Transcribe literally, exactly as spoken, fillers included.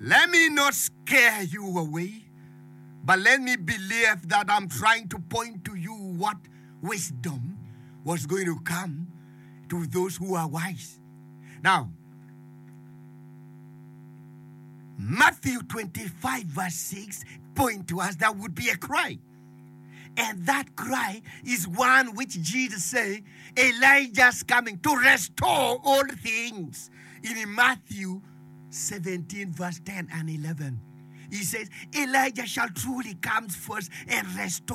Let me not scare you away, but let me believe that I'm trying to point to you what wisdom was going to come to those who are wise. Now, Matthew twenty-five verse six point to us that would be a cry. And that cry is one which Jesus said, Elijah's coming to restore all things. In Matthew seventeen verse ten and eleven, he says, Elijah shall truly come first and restore